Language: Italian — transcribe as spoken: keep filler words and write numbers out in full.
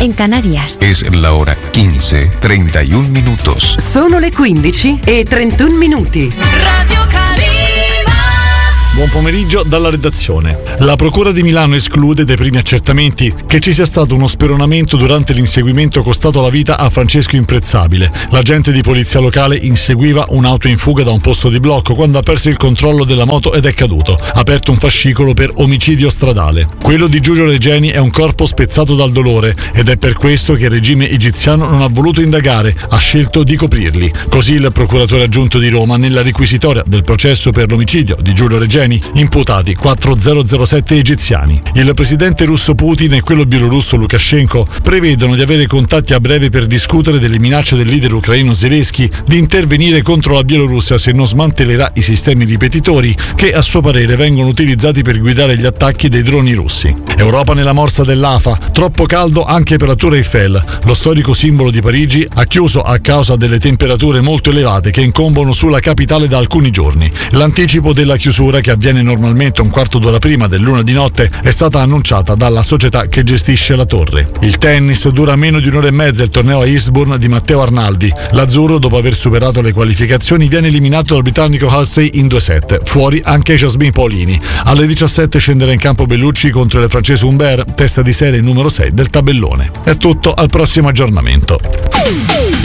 en Canarias. Es la hora quince, treinta y un minutos. Sono le quindici e trentuno minuti. Radio Calima. Buon pomeriggio dalla redazione. La Procura di Milano esclude dai primi accertamenti che ci sia stato uno speronamento durante l'inseguimento costato la vita a Francesco Imprezzabile. L'agente di polizia locale inseguiva un'auto in fuga da un posto di blocco quando ha perso il controllo della moto ed è caduto. Ha aperto un fascicolo per omicidio stradale. Quello di Giulio Regeni è un corpo spezzato dal dolore ed è per questo che il regime egiziano non ha voluto indagare, ha scelto di coprirli. Così il procuratore aggiunto di Roma nella requisitoria del processo per l'omicidio di Giulio Regeni, imputati quattromilasette egiziani. Il presidente russo Putin e quello bielorusso Lukashenko prevedono di avere contatti a breve per discutere delle minacce del leader ucraino Zelensky di intervenire contro la Bielorussia se non smantellerà i sistemi ripetitori che a suo parere vengono utilizzati per guidare gli attacchi dei droni russi. Europa nella morsa dell'A F A, troppo caldo anche per la Tour Eiffel. Lo storico simbolo di Parigi ha chiuso a causa delle temperature molto elevate che incombono sulla capitale da alcuni giorni. L'anticipo della chiusura, che avviene normalmente un quarto d'ora prima del lunedì notte, è stata annunciata dalla società che gestisce la torre. Il tennis dura meno di un'ora e mezza il torneo a Eastbourne di Matteo Arnaldi. L'azzurro, dopo aver superato le qualificazioni, viene eliminato dal britannico Halsey in due set. Fuori anche Jasmine Paolini. Alle diciassette scenderà in campo Bellucci contro il francese Humbert, testa di serie numero sei del tabellone. È tutto, al prossimo aggiornamento.